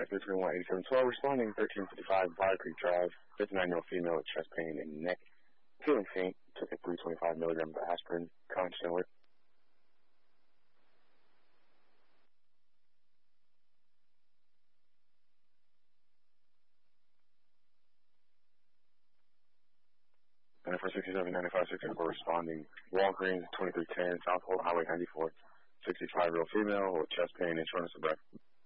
331-8712, responding 1355 Briar Creek Drive, 59-year-old female with chest pain and neck, feeling faint, took a 325 milligrams of aspirin, conscious and alert. And for 67-95-64, responding Walgreens, 2310, South Holt Highway 94, 65-year-old female with chest pain and shortness of breath.